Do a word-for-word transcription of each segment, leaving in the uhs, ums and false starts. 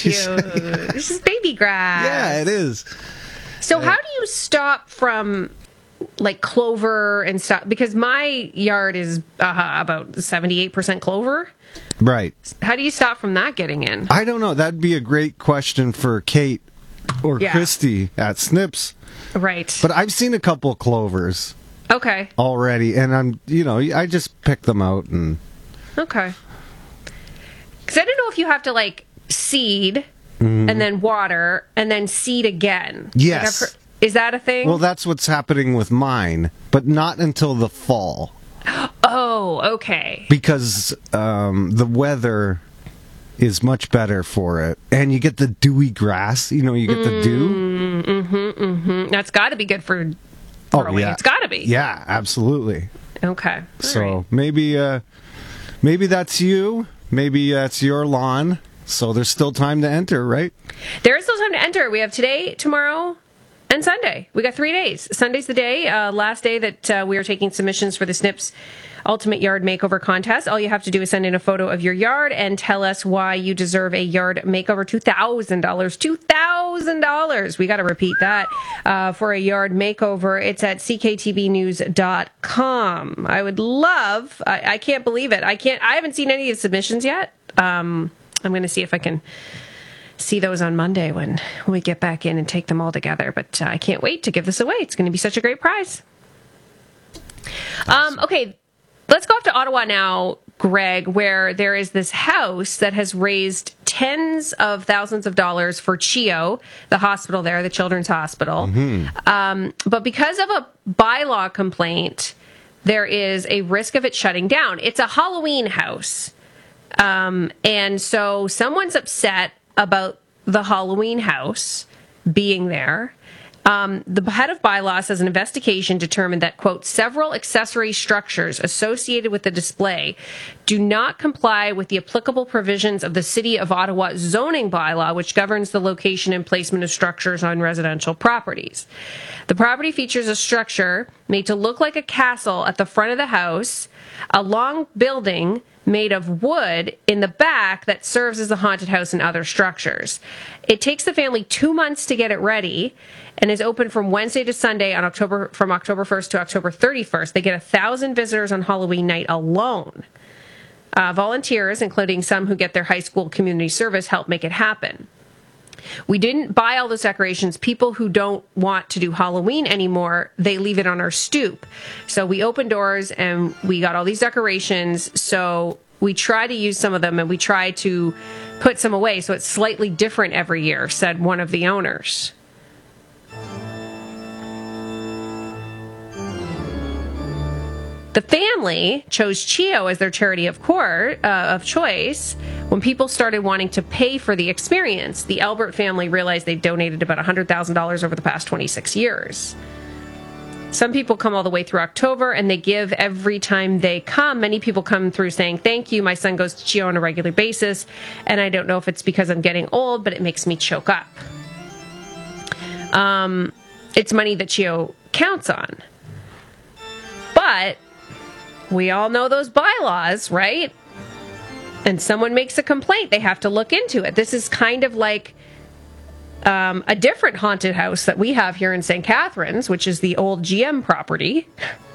cute. This is baby grass. Yeah, it is. So how do you stop from like clover and stuff? Because my yard is uh, about seventy-eight percent clover. Right. How do you stop from that getting in? I don't know. That'd be a great question for Kate or Yeah. Christy at Snips. Right. But I've seen a couple clovers Okay. already, and I'm, you know, I just pick them out and. Okay. Because I don't know if you have to like seed and then water and then seed again. Like, Yes. I've heard- is that a thing? Well, that's what's happening with mine, but not until the fall. Oh, okay. Because um, the weather is much better for it. And you get the dewy grass. You know, you get the dew. Mm-hmm, mm-hmm. That's got to be good for Oh, growing. yeah. It's got to be. Yeah, absolutely. Okay. All So right. maybe uh, maybe that's you. Maybe that's your lawn. So there's still time to enter, right? There is still time to enter. We have today, tomorrow, and Sunday. We got three days. Sunday's the day, uh, last day that uh, we are taking submissions for the Snips Ultimate Yard Makeover Contest. All you have to do is send in a photo of your yard and tell us why you deserve a yard makeover. two thousand dollars. two thousand dollars. We got to repeat that uh, for a yard makeover. It's at c k t v news dot com. I would love, I, I can't believe it. I can't, I haven't seen any of the submissions yet. Um, I'm going to see if I can see those on Monday when we get back in and take them all together. But uh, I can't wait to give this away. It's going to be such a great prize. Um, okay, let's go off to Ottawa now, Greg, where there is this house that has raised tens of thousands of dollars for CHEO, the hospital there, the Children's Hospital. Um, but because of a bylaw complaint, there is a risk of it shutting down. It's a Halloween house. Um, and so someone's upset about the Halloween house being there. Um, the head of bylaw says an investigation determined that, quote, several accessory structures associated with the display do not comply with the applicable provisions of the City of Ottawa zoning bylaw, which governs the location and placement of structures on residential properties. The property features a structure made to look like a castle at the front of the house, a long building made of wood in the back that serves as a haunted house and other structures. It takes the family two months to get it ready and is open from Wednesday to Sunday on October from October first to October thirty-first. They get a thousand visitors on Halloween night alone. Uh, volunteers, including some who get their high school community service, help make it happen. We didn't buy all those decorations. People who don't want to do Halloween anymore, they leave it on our stoop. So we opened doors and we got all these decorations. So we try to use some of them and we try to put some away. So it's slightly different every year, said one of the owners. The family chose CHEO as their charity of court uh, of choice when people started wanting to pay for the experience. The Albert family realized they donated about one hundred thousand dollars over the past twenty-six years. Some people come all the way through October, and they give every time they come. Many people come through saying, thank you, my son goes to CHEO on a regular basis, and I don't know if it's because I'm getting old, but it makes me choke up. Um, it's money that CHEO counts on. But we all know those bylaws, right? And someone makes a complaint, they have to look into it. This is kind of like um, a different haunted house that we have here in Saint Catharines, which is the old G M property.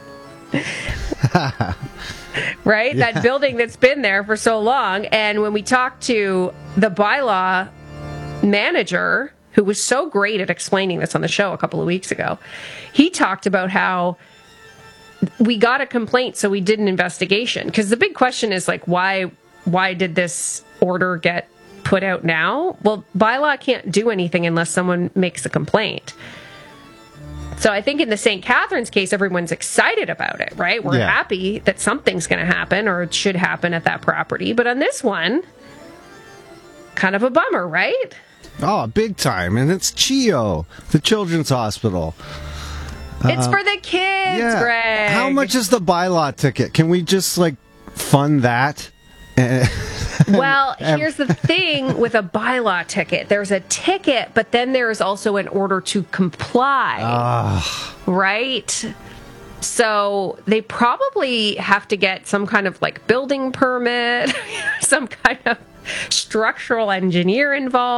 Right? Yeah. That building that's been there for so long. And when we talked to the bylaw manager, who was so great at explaining this on the show a couple of weeks ago, he talked about how we got a complaint, so we did an investigation. Because the big question is, like, why why did this order get put out now? Well, bylaw can't do anything unless someone makes a complaint. So I think in the Saint Catharines case, everyone's excited about it, right? We're Yeah. happy that something's going to happen, or it should happen at that property. But on this one, kind of a bummer, right? Oh, big time. And it's CHEO, the Children's Hospital. It's for the kids, Greg. How much is the bylaw ticket? Can we just, like, fund that? Well, here's the thing with a bylaw ticket. There's a ticket, but then there is also an order to comply. Ah. Right? So they probably have to get some kind of, like, building permit, some kind of structural engineer involved.